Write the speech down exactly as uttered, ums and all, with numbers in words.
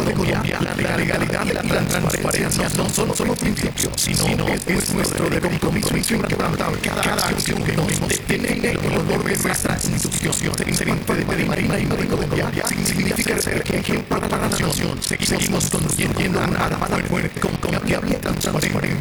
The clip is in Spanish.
de Colombia, la legalidad y la transparencia no son solo principios, sino que es nuestro deber y compromiso inquebrantable. Cada acción que nos tiene el honor de nuestra institución, ser parte de Marina y de Colombia, significa ser ejemplo para la nación. Seguimos construyendo una armada fuerte, confiable y transparente,